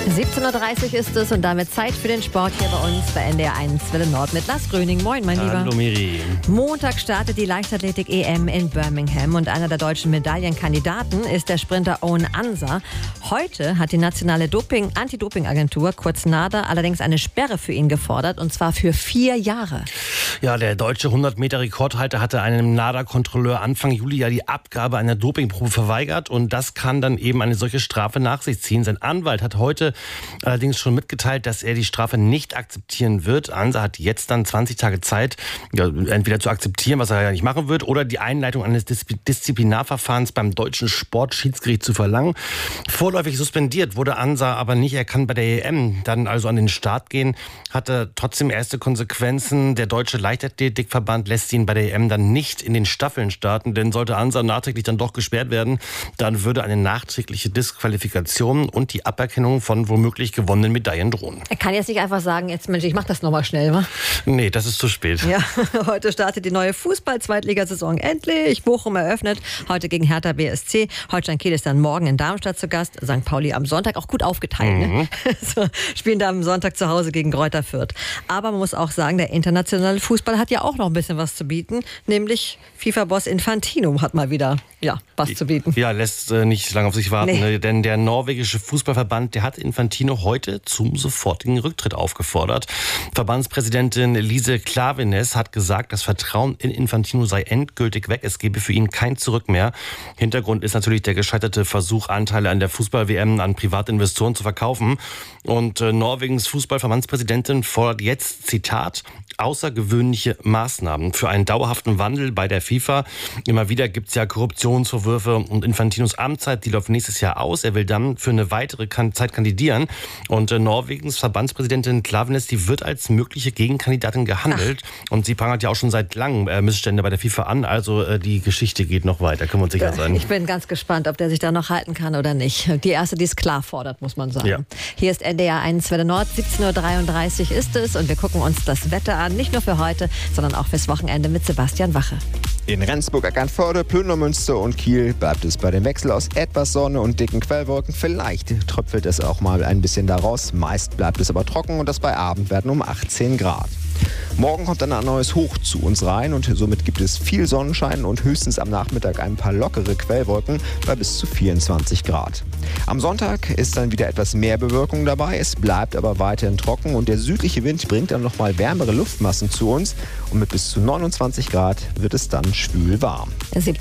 17.30 Uhr ist es und damit Zeit für den Sport hier bei uns bei NDR 1 Welle Nord mit Lars Gröning. Moin, mein Lieber. Hallo, Miri. Montag startet die Leichtathletik-EM in Birmingham und einer der deutschen Medaillenkandidaten ist der Sprinter Owen Ansa. Heute hat die nationale Anti-Doping-Agentur, kurz NADA, allerdings eine Sperre für ihn gefordert und zwar für 4 Jahre. Ja, der deutsche 100-Meter-Rekordhalter hatte einem NADA-Kontrolleur Anfang Juli ja die Abgabe einer Dopingprobe verweigert und das kann dann eben eine solche Strafe nach sich ziehen. Sein Anwalt hat heute allerdings schon mitgeteilt, dass er die Strafe nicht akzeptieren wird. Ansa hat jetzt dann 20 Tage Zeit, ja, entweder zu akzeptieren, was er ja nicht machen wird, oder die Einleitung eines Disziplinarverfahrens beim deutschen Sportschiedsgericht zu verlangen. Vorläufig suspendiert wurde Ansa aber nicht. Er kann bei der EM dann also an den Start gehen, hatte trotzdem erste Konsequenzen. Der deutsche Leichtathletikverband lässt ihn bei der EM dann nicht in den Staffeln starten, denn sollte Ansa nachträglich dann doch gesperrt werden, dann würde eine nachträgliche Disqualifikation und die Aberkennung von womöglich gewonnenen Medaillen drohen. Er kann jetzt nicht einfach sagen, jetzt Mensch, ich mach das nochmal schnell, wa? Nee, das ist zu spät. Ja, heute startet die neue Fußball-Zweitligasaison endlich. Bochum eröffnet, heute gegen Hertha BSC. Holstein Kiel ist dann morgen in Darmstadt zu Gast. St. Pauli am Sonntag, auch gut aufgeteilt. Ne? So, spielen da am Sonntag zu Hause gegen Greuther Fürth. Aber man muss auch sagen, der internationale Fußball hat ja auch noch ein bisschen was zu bieten. Nämlich FIFA-Boss Infantino hat mal wieder was zu bieten. Ja, lässt nicht lange auf sich warten. Nee. Denn der norwegische Fußballverband, der hat Infantino heute zum sofortigen Rücktritt aufgefordert. Verbandspräsidentin Lise Klaveness hat gesagt, das Vertrauen in Infantino sei endgültig weg. Es gebe für ihn kein Zurück mehr. Hintergrund ist natürlich der gescheiterte Versuch, Anteile an der Fußball-WM an Privatinvestoren zu verkaufen. Und Norwegens Fußballverbandspräsidentin fordert jetzt, Zitat, außergewöhnliche Maßnahmen für einen dauerhaften Wandel bei der FIFA. Immer wieder gibt es ja Korruptionsvorwürfe und Infantinos Amtszeit, die läuft nächstes Jahr aus. Er will dann für eine weitere Zeit kandidieren. Und Norwegens Verbandspräsidentin Klaveness, die wird als mögliche Gegenkandidatin gehandelt. Und sie prangert ja auch schon seit langem Missstände bei der FIFA an. Also die Geschichte geht noch weiter, können wir uns sicher sein. Ich bin ganz gespannt, ob der sich da noch halten kann oder nicht. Die erste, die es klar fordert, muss man sagen. Ja. Hier ist NDR 1 Welle Nord, 17.33 Uhr ist es und wir gucken uns das Wetter an. Nicht nur für heute, sondern auch fürs Wochenende mit Sebastian Wache. In Rendsburg, Eckernförde, Plündernmünster und Kiel bleibt es bei dem Wechsel aus etwas Sonne und dicken Quellwolken. Vielleicht tröpfelt es auch mal ein bisschen daraus. Meist bleibt es aber trocken und das bei Abendwerten um 18 Grad. Morgen kommt dann ein neues Hoch zu uns rein und somit gibt es viel Sonnenschein und höchstens am Nachmittag ein paar lockere Quellwolken bei bis zu 24 Grad. Am Sonntag ist dann wieder etwas mehr Bewölkung dabei, es bleibt aber weiterhin trocken und der südliche Wind bringt dann nochmal wärmere Luftmassen zu uns und mit bis zu 29 Grad wird es dann schwül warm.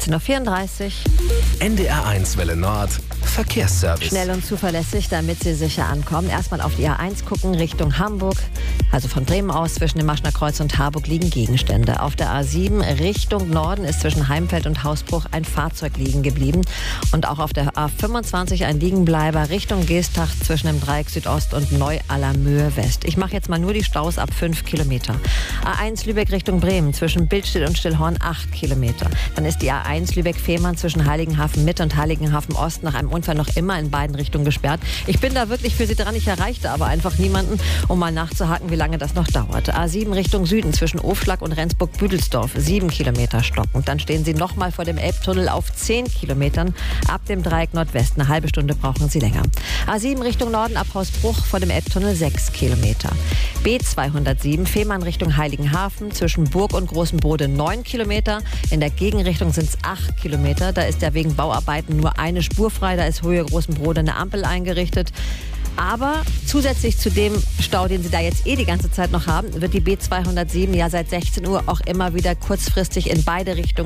17.34 Uhr. NDR 1 Welle Nord, Verkehrsservice. Schnell und zuverlässig, damit Sie sicher ankommen. Erstmal auf die A1 gucken, Richtung Hamburg. Also von Bremen aus zwischen dem Maschner Kreuz und Harburg liegen Gegenstände. Auf der A7 Richtung Norden ist zwischen Heimfeld und Hausbruch ein Fahrzeug liegen geblieben. Und auch auf der A25 ein Liegenbleiber Richtung Geestach zwischen dem Dreieck Südost und Neu-Allermöhe West. Ich mache jetzt mal nur die Staus ab 5 Kilometer. A1 Lübeck Richtung Bremen zwischen Bildstedt und Stillhorn 8 Kilometer. Dann ist die A1 Lübeck-Fehmarn zwischen Heiligenhafen Mitte und Heiligenhafen Ost nach einem Unfall noch immer in beiden Richtungen gesperrt. Ich bin da wirklich für Sie dran. Ich erreichte aber einfach niemanden, um mal nachzuhaken, wie lange das noch dauert. A7 Richtung Süden zwischen Ofschlag und Rendsburg-Büdelsdorf 7 Kilometer stockend. Dann stehen Sie nochmal vor dem Elbtunnel auf 10 Kilometern. Ab dem Dreieck Nordwest eine halbe Stunde brauchen Sie länger. A7 Richtung Norden ab Hausbruch vor dem Elbtunnel 6 Kilometer. B207 Fehmarn Richtung Heiligenhafen zwischen Burg und Großenbrode 9 Kilometer. In der Gegenrichtung sind es 8 Kilometer. Da ist ja wegen Bauarbeiten nur eine Spur frei. Da ist Höhe Großenbrode eine Ampel eingerichtet. Aber zusätzlich zu dem Stau, den Sie da jetzt die ganze Zeit noch haben, wird die B207 ja seit 16 Uhr auch immer wieder kurzfristig in beide Richtungen